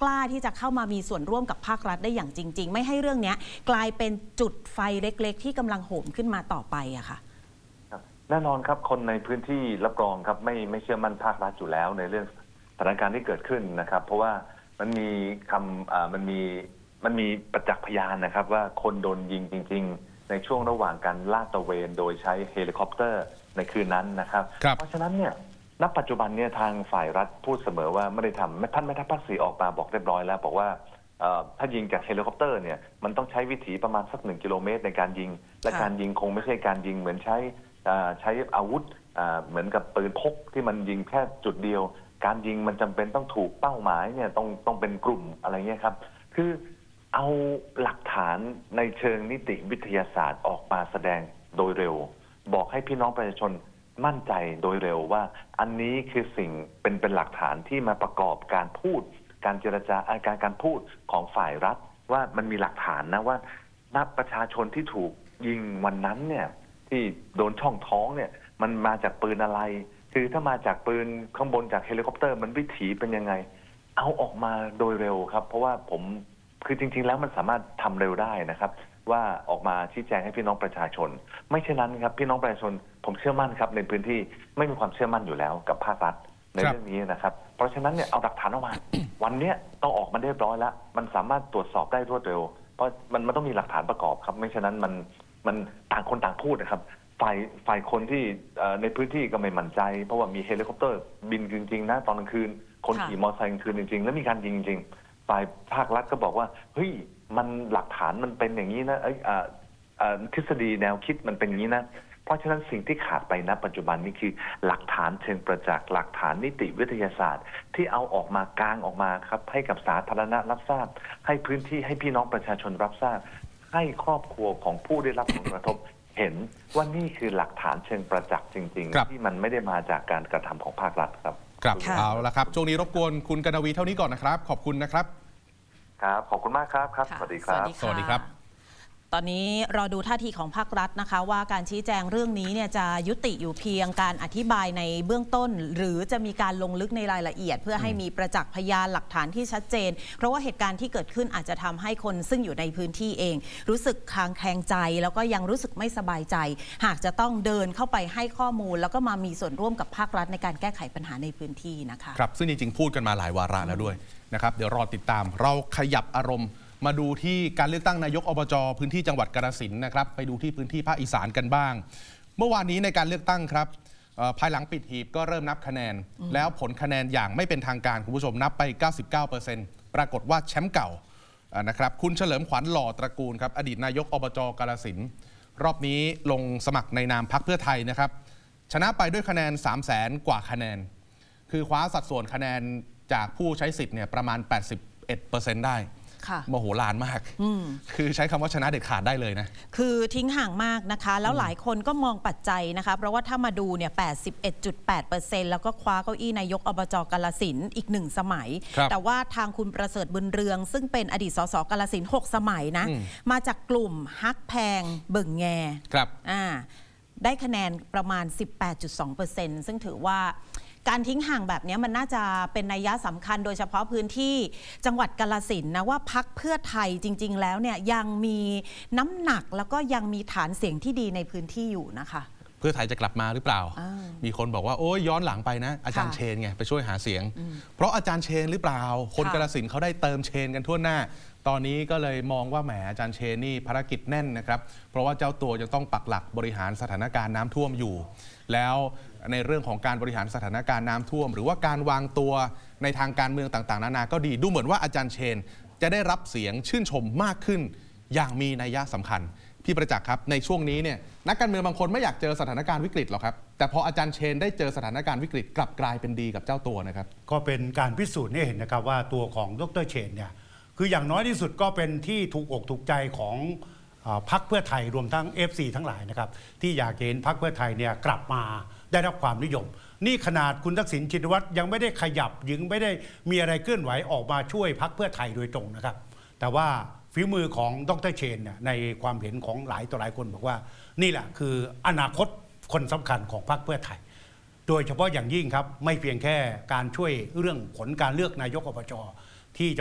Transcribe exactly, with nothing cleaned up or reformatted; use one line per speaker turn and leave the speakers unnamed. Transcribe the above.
กล้าที่จะเข้ามามีส่วนร่วมกับภาครัฐได้อย่างจริงๆไม่ให้เรื่องนี้กลายเป็นจุดไฟเล็กๆที่กำลังโหมขึ้นมาต่อไปอะค่ะ
แน่นอนครับคนในพื้นที่รับรองครับไม่ไม่เชื่อมั่นภาครัฐอยู่แล้วในเรื่องสถานการณ์ที่เกิดขึ้นนะครับเพราะว่ามันมีคำอ่ามันมีมันมีประจักษ์พยานนะครับว่าคนโดนยิงจริงๆในช่วงระหว่างการลาดตระเวนโดยใช้เฮลิคอปเตอร์ในคืนนั้นนะครับเพราะฉะนั้นเนี่ยณปัจจุบันเนี่ยทางฝ่ายรัฐพูดเสมอว่าไม่ได้ทำท่านแม่ทัพภาคสี่ออกมาบอกเรียบร้อยแล้วบอกว่าถ้ายิงจากเฮลิคอปเตอร์เนี่ยมันต้องใช้วิถีประมาณสักหนึ่งกิโลเมตรในการยิงและการยิงคงไม่ใช่การยิงเหมือนใช้ใช้อาวุธเหมือนกับปืนพกที่มันยิงแค่จุดเดียวการยิงมันจำเป็นต้องถูกเป้าหมายเนี่ยต้องต้องเป็นกลุ่มอะไรเงี้ยครับคือเอาหลักฐานในเชิงนิติวิทยาศาสตร์ออกมาแสดงโดยเร็วบอกให้พี่น้องประชาชนมั่นใจโดยเร็วว่าอันนี้คือสิ่งเป็นเป็นหลักฐานที่มาประกอบการพูดการเจรจาการการพูดของฝ่ายรัฐว่ามันมีหลักฐานนะว่านักประชาชนที่ถูกยิงวันนั้นเนี่ยที่โดนช่องท้องเนี่ยมันมาจากปืนอะไรคือถ้ามาจากปืนข้างบนจากเฮลิคอปเตอร์มันวิถีเป็นยังไงเอาออกมาโดยเร็วครับเพราะว่าผมคือจริงๆแล้วมันสามารถทำเร็วได้นะครับว่าออกมาชี้แจงให้พี่น้องประชาชนไม่เช่นนั้นครับพี่น้องประชาชนผมเชื่อมั่นครับในพื้นที่ไม่มีความเชื่อมั่นอยู่แล้วกับภาครัฐในเรื่องนี้นะครับเพราะฉะนั้นเนี่ยเอาหลักฐานออกมา วันนี้ต้องออกมาเรียบร้อยแล้วมันสามารถตรวจสอบได้รวดเร็วเพราะมันมันต้องมีหลักฐานประกอบครับไม่เช่นนั้นมันมันต่างคนต่างพูดนะครับฝ่ายฝ่ายคนที่ในพื้นที่ก็ไม่มั่นใจเพราะว่ามีเฮลิคอปเตอร์บินจริงๆนะตอนกลางคืนคนขี่มอเตอร์ไซค์กลางคืนจริงๆแล้วมีการยิงจริงฝ่ายภาครัฐก็บอกว่าเฮ้ยมันหลักฐานมันเป็นอย่างนี้นะไอ้ทฤษฎีแนวคิดมันเป็นอย่างนี้นะเพราะฉะนั้นสิ่งที่ขาดไปณปัจจุบันนี้คือหลักฐานเชิงประจักษ์หลักฐานนิติวิทยาศาสตร์ที่เอาออกมากลางออกมาครับให้กับสาธารณะรับทราบให้พื้นที่ให้พี่น้องประชาชนรับทราบให้ครอบครัวของผู้ได้รับผลกระทบเห็นว่านี่คือหลักฐานเชิงประจักษ์จริงๆที่มันไม่ได้มาจากการกระทำของภาครัฐครับ
ครับเอาละครับช่วงนี้รบกวนคุณกนวีเท่านี้ก่อนนะครับขอบคุณนะครับ
ครับขอบคุณมากครับครับสวัสดีครับ
สวัสดีครับ
ตอนนี้รอดูท่าทีของภาครัฐนะคะว่าการชี้แจงเรื่องนี้เนี่ยจะยุติอยู่เพียงการอธิบายในเบื้องต้นหรือจะมีการลงลึกในรายละเอียดเพื่อให้มีประจักษ์พยานหลักฐานที่ชัดเจนเพราะว่าเหตุการณ์ที่เกิดขึ้นอาจจะทำให้คนซึ่งอยู่ในพื้นที่เองรู้สึกคลางแคลงใจแล้วก็ยังรู้สึกไม่สบายใจหากจะต้องเดินเข้าไปให้ข้อมูลแล้วก็มามีส่วนร่วมกับภาครัฐในการแก้ไขปัญหาในพื้นที่นะคะ
ครับซึ่งจริงๆพูดกันมาหลายวาระแล้วด้วยนะครับเดี๋ยวรอติดตามเราขยับอารมณ์มาดูที่การเลือกตั้งนายกอบจพื้นที่จังหวัดกาฬสินธุ์นะครับไปดูที่พื้นที่ภาคอีสานกันบ้างเมื่อวานนี้ในการเลือกตั้งครับภายหลังปิดหีบก็เริ่มนับคะแนนแล้วผลคะแนนอย่างไม่เป็นทางการคุณผู้ชมนับไป เก้าสิบเก้าเปอร์เซ็นต์ ปรากฏว่าแชมป์เก่านะครับคุณเฉลิมขวัญหล่อตระกูลครับอดีตนายกอบจกาฬสินธุ์รอบนี้ลงสมัครในนามพรรคเพื่อไทยนะครับชนะไปด้วยคะแนน สามแสน กว่าคะแนนคือคว้าสัดส่วนคะแนนจากผู้ใช้สิทธิ์เนี่ยประมาณ แปดสิบเอ็ดเปอร์เซ็นต์ ได้โมโหลานมากคือใช้คำว่าชนะเด็ดขาดได้เลยนะ
คือทิ้งห่างมากนะคะแล้วหลายคนก็มองปัจจัยนะคะเพราะว่าถ้ามาดูเนี่ย แปดสิบเอ็ดจุดแปดเปอร์เซ็นต์ แล้วก็คว้าเก้าอี้นายกอบจกาฬสินธุ์อีกหนึ่งสมัยแต่ว่าทางคุณประเสริฐบุญเรืองซึ่งเป็นอดีตสสกาฬสินธุ์หกสมัยนะมาจากกลุ่มฮักแพงเบิ่งแง
ครับ
อ่าได้คะแนนประมาณ สิบแปดจุดสองเปอร์เซ็นต์ ซึ่งถือว่าการทิ้งห่างแบบนี้มันน่าจะเป็นนัยสำคัญโดยเฉพาะพื้นที่จังหวัดกาฬสินธุ์นะว่าพรรคเพื่อไทยจริงๆแล้วเนี่ยยังมีน้ำหนักแล้วก็ยังมีฐานเสียงที่ดีในพื้นที่อยู่นะคะ
เพื่อไทยจะกลับมาหรือเปล่ามีคนบอกว่าโอ้ยย้อนหลังไปนะอาจารย์เชนไงไปช่วยหาเสียงเพราะอาจารย์เชนหรือเปล่าคนกาฬสินธุ์เขาได้เติมเชนกันทั่วหน้าตอนนี้ก็เลยมองว่าแหมอาจารย์เชนนี่ภารกิจแน่นนะครับเพราะว่าเจ้าตัวยังต้องปักหลักบริหารสถานการณ์น้ำท่วมอยู่แล้วในเรื่องของการบริหารสถานการณ์น้ำท่วมหรือว่าการวางตัวในทางการเมืองต่างๆนานาก็ดีดูเหมือนว่าอาจารย์เชนจะได้รับเสียงชื่นชมมากขึ้นอย่างมีนัยสำคัญพี่ประจักษ์ครับในช่วงนี้เนี่ยนักการเมืองบางคนไม่อยากเจอสถานการณ์วิกฤตหรอกครับแต่พออาจารย์เชนได้เจอสถานการณ์วิกฤตกลับกลายเป็นดีกับเจ้าตัวนะครับ
ก็เป็นการพิสูจน์ให้เห็นนะครับว่าตัวของดร.เชนเนี่ยคืออย่างน้อยที่สุดก็เป็นที่ถูกอกถูกใจของพรรคเพื่อไทยรวมทั้ง เอฟ ซี ทั้งหลายนะครับที่อยากเห็นพรรคเพื่อไทยเนี่ยกลับมาได้รับความนิยมนี่ขนาดคุณทักษิณชินวัตรยังไม่ได้ขยับยังไม่ได้มีอะไรเคลื่อนไหวออกมาช่วยพรรคเพื่อไทยโดยตรงนะครับแต่ว่าฝีมือของดร.เชนเนี่ยในความเห็นของหลายต่อหลายคนบอกว่านี่แหละคืออนาคตคนสำคัญของพรรคเพื่อไทยโดยเฉพาะอย่างยิ่งครับไม่เพียงแค่การช่วยเรื่องผลการเลือกนายกอบจที่